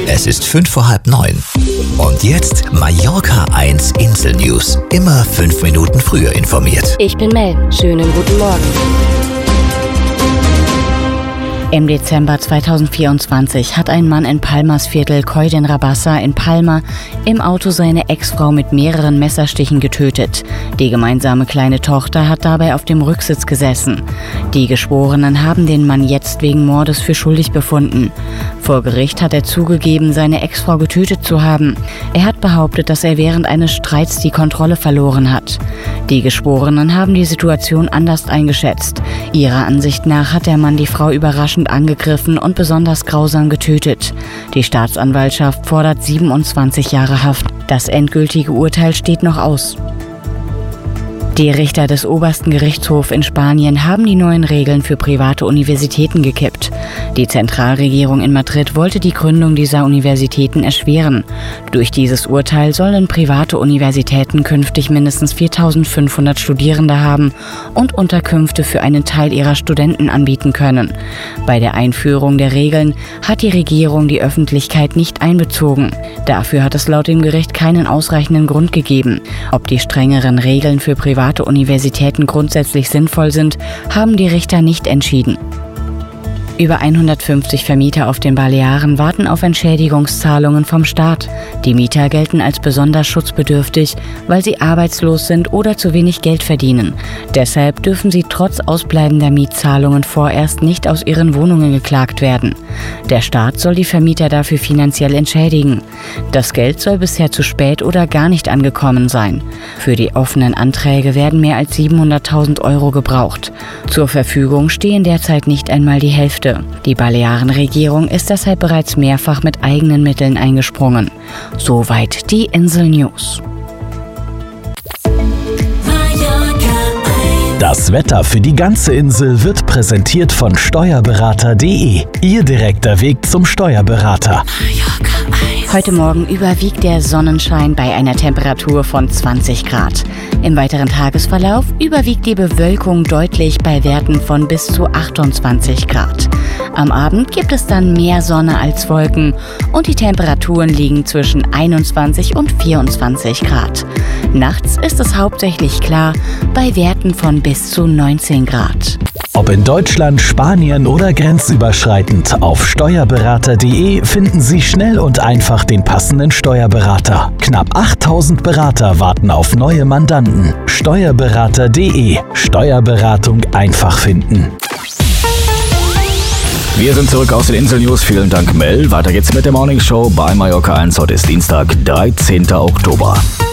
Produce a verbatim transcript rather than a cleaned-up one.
Es ist fünf vor halb neun. Und jetzt Mallorca eins Insel News. Immer fünf Minuten früher informiert. Ich bin Mel. Schönen guten Morgen. Im Dezember zweitausendvierundzwanzig hat ein Mann in Palmas Viertel Coll d'en Rabassa in Palma im Auto seine Ex-Frau mit mehreren Messerstichen getötet. Die gemeinsame kleine Tochter hat dabei auf dem Rücksitz gesessen. Die Geschworenen haben den Mann jetzt wegen Mordes für schuldig befunden. Vor Gericht hat er zugegeben, seine Ex-Frau getötet zu haben. Er hat behauptet, dass er während eines Streits die Kontrolle verloren hat. Die Geschworenen haben die Situation anders eingeschätzt. Ihrer Ansicht nach hat der Mann die Frau überraschend angegriffen und besonders grausam getötet. Die Staatsanwaltschaft fordert siebenundzwanzig Jahre Haft. Das endgültige Urteil steht noch aus. Die Richter des obersten Gerichtshofs in Spanien haben die neuen Regeln für private Universitäten gekippt. Die Zentralregierung in Madrid wollte die Gründung dieser Universitäten erschweren. Durch dieses Urteil sollen private Universitäten künftig mindestens viertausendfünfhundert Studierende haben und Unterkünfte für einen Teil ihrer Studenten anbieten können. Bei der Einführung der Regeln hat die Regierung die Öffentlichkeit nicht einbezogen. Dafür hat es laut dem Gericht keinen ausreichenden Grund gegeben. Ob die strengeren Regeln für private Universitäten grundsätzlich sinnvoll sind, haben die Richter nicht entschieden. Über hundertfünfzig Vermieter auf den Balearen warten auf Entschädigungszahlungen vom Staat. Die Mieter gelten als besonders schutzbedürftig, weil sie arbeitslos sind oder zu wenig Geld verdienen. Deshalb dürfen sie trotz ausbleibender Mietzahlungen vorerst nicht aus ihren Wohnungen geklagt werden. Der Staat soll die Vermieter dafür finanziell entschädigen. Das Geld soll bisher zu spät oder gar nicht angekommen sein. Für die offenen Anträge werden mehr als siebenhunderttausend Euro gebraucht. Zur Verfügung stehen derzeit nicht einmal die Hälfte. Die Balearenregierung ist deshalb bereits mehrfach mit eigenen Mitteln eingesprungen. Soweit die Insel News. Das Wetter für die ganze Insel wird präsentiert von Steuerberater punkt de. Ihr direkter Weg zum Steuerberater. Heute Morgen überwiegt der Sonnenschein bei einer Temperatur von zwanzig Grad. Im weiteren Tagesverlauf überwiegt die Bewölkung deutlich bei Werten von bis zu achtundzwanzig Grad. Am Abend gibt es dann mehr Sonne als Wolken und die Temperaturen liegen zwischen einundzwanzig und vierundzwanzig Grad. Nachts ist es hauptsächlich klar bei Werten von bis zu neunzehn Grad. Ob in Deutschland, Spanien oder grenzüberschreitend, auf Steuerberater punkt de finden Sie schnell und einfach den passenden Steuerberater. Knapp achttausend Berater warten auf neue Mandanten. Steuerberater punkt de. Steuerberatung einfach finden. Wir sind zurück aus den Insel News. Vielen Dank, Mel. Weiter geht's mit der Morning Show bei Mallorca eins. Heute ist Dienstag, dreizehnter Oktober.